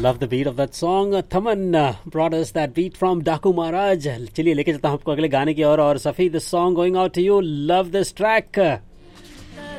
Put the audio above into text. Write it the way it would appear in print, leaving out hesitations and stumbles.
Love the beat of that song. Thaman brought us that beat from Daku Maharaj. चलिए लेके चलता हूँ आपको अगले गाने की और Safi, this song going out to you. Love this track.